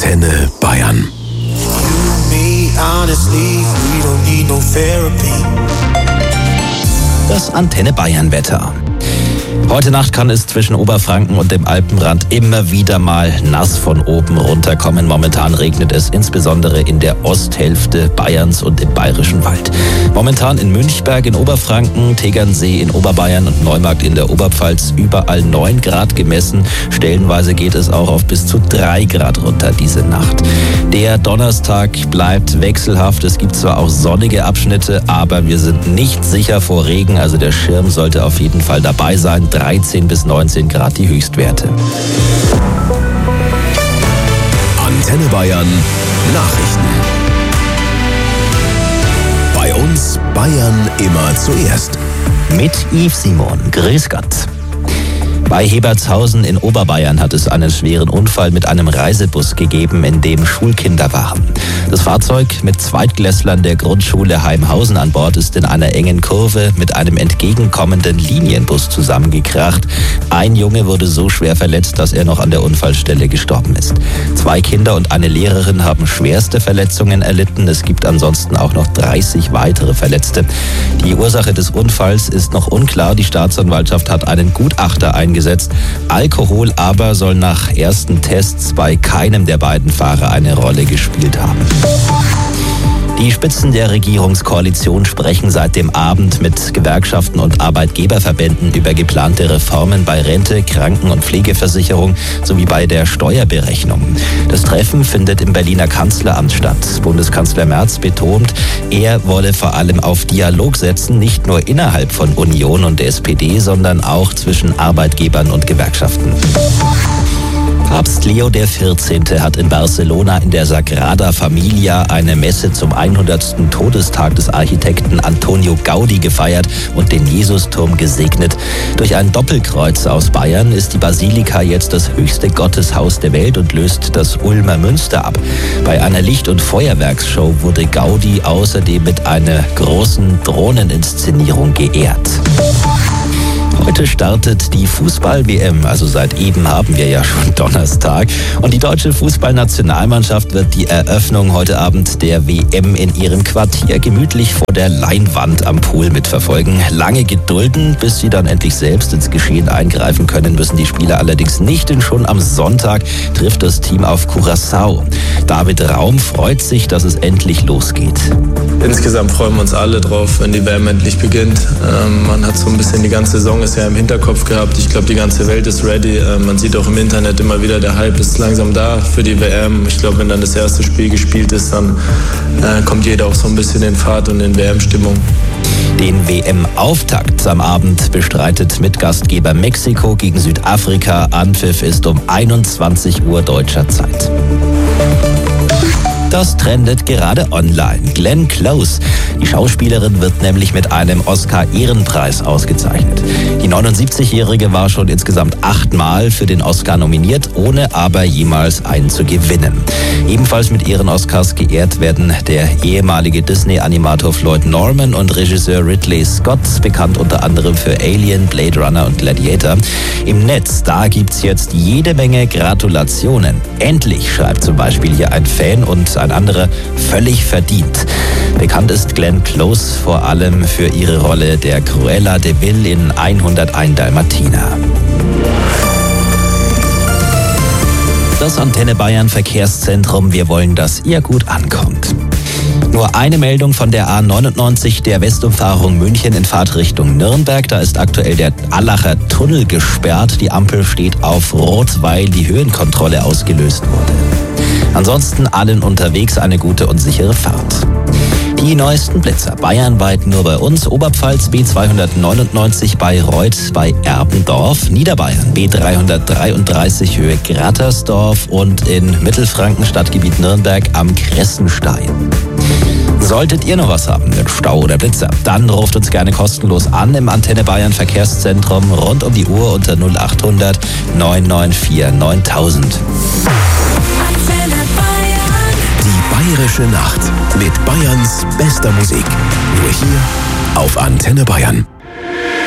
Antenne Bayern. Das Antenne Bayern Wetter. Heute Nacht kann es zwischen Oberfranken und dem Alpenrand immer wieder mal nass von oben runterkommen. Momentan regnet es insbesondere in der Osthälfte Bayerns und im Bayerischen Wald. Momentan in Münchberg in Oberfranken, Tegernsee in Oberbayern und Neumarkt in der Oberpfalz überall 9 Grad gemessen. Stellenweise geht es auch auf bis zu 3 Grad runter diese Nacht. Der Donnerstag bleibt wechselhaft. Es gibt zwar auch sonnige Abschnitte, aber wir sind nicht sicher vor Regen. Also der Schirm sollte auf jeden Fall dabei sein. 13 bis 19 Grad die Höchstwerte. Antenne Bayern Nachrichten. Bei uns Bayern immer zuerst. Mit Yves Simon. Grüß Gott. Bei Hebertshausen in Oberbayern hat es einen schweren Unfall mit einem Reisebus gegeben, in dem Schulkinder waren. Das Fahrzeug mit Zweitklässlern der Grundschule Heimhausen an Bord ist in einer engen Kurve mit einem entgegenkommenden Linienbus zusammengekracht. Ein Junge wurde so schwer verletzt, dass er noch an der Unfallstelle gestorben ist. 2 Kinder und eine Lehrerin haben schwerste Verletzungen erlitten. Es gibt ansonsten auch noch 30 weitere Verletzte. Die Ursache des Unfalls ist noch unklar. Die Staatsanwaltschaft hat einen Gutachter eingesetzt. Alkohol aber soll nach ersten Tests bei keinem der beiden Fahrer eine Rolle gespielt haben. Die Spitzen der Regierungskoalition sprechen seit dem Abend mit Gewerkschaften und Arbeitgeberverbänden über geplante Reformen bei Rente, Kranken- und Pflegeversicherung sowie bei der Steuerberechnung. Das Treffen findet im Berliner Kanzleramt statt. Bundeskanzler Merz betont, er wolle vor allem auf Dialog setzen, nicht nur innerhalb von Union und der SPD, sondern auch zwischen Arbeitgebern und Gewerkschaften. Papst Leo XIV. Hat in Barcelona in der Sagrada Familia eine Messe zum 100. Todestag des Architekten Antonio Gaudi gefeiert und den Jesusturm gesegnet. Durch ein Doppelkreuz aus Bayern ist die Basilika jetzt das höchste Gotteshaus der Welt und löst das Ulmer Münster ab. Bei einer Licht- und Feuerwerksshow wurde Gaudi außerdem mit einer großen Drohneninszenierung geehrt. Heute startet die Fußball-WM, also seit eben haben wir ja schon Donnerstag. Und die deutsche Fußballnationalmannschaft wird die Eröffnung heute Abend der WM in ihrem Quartier gemütlich vor der Leinwand am Pool mitverfolgen. Lange gedulden, bis sie dann endlich selbst ins Geschehen eingreifen können, müssen die Spieler allerdings nicht, denn schon am Sonntag trifft das Team auf Curaçao. David Raum freut sich, dass es endlich losgeht. Insgesamt freuen wir uns alle drauf, wenn die WM endlich beginnt. Man hat so ein bisschen die ganze Saison ist ja im Hinterkopf gehabt. Ich glaube, die ganze Welt ist ready. Man sieht auch im Internet immer wieder, der Hype ist langsam da für die WM. Ich glaube, wenn dann das erste Spiel gespielt ist, dann kommt jeder auch so ein bisschen in Fahrt und in WM-Stimmung. Den WM-Auftakt am Abend bestreitet Mitgastgeber Mexiko gegen Südafrika. Anpfiff ist um 21 Uhr deutscher Zeit. Das trendet gerade online. Glenn Close. Die Schauspielerin wird nämlich mit einem Oscar-Ehrenpreis ausgezeichnet. Die 79-Jährige war schon insgesamt 8-mal für den Oscar nominiert, ohne aber jemals einen zu gewinnen. Ebenfalls mit ihren Oscars geehrt werden der ehemalige Disney-Animator Floyd Norman und Regisseur Ridley Scott, bekannt unter anderem für Alien, Blade Runner und Gladiator. Im Netz, da gibt's jetzt jede Menge Gratulationen. Endlich, schreibt zum Beispiel hier ein Fan und ein anderer, völlig verdient. Bekannt ist Glenn Close vor allem für ihre Rolle der Cruella de Vil in 101 Dalmatiner. Das Antenne Bayern Verkehrszentrum, wir wollen, dass ihr gut ankommt. Nur eine Meldung von der A99, der Westumfahrung München in Fahrtrichtung Nürnberg. Da ist aktuell der Allacher Tunnel gesperrt. Die Ampel steht auf Rot, weil die Höhenkontrolle ausgelöst wurde. Ansonsten allen unterwegs eine gute und sichere Fahrt. Die neuesten Blitzer bayernweit nur bei uns. Oberpfalz B299 bei Reuth bei Erbendorf. Niederbayern B333 Höhe Grattersdorf und in Mittelfranken Stadtgebiet Nürnberg am Kressenstein. Solltet ihr noch was haben, einen Stau oder Blitzer, dann ruft uns gerne kostenlos an im Antenne Bayern Verkehrszentrum rund um die Uhr unter 0800 994 9000. Die Bayerische Nacht mit Bayerns bester Musik. Nur hier auf Antenne Bayern.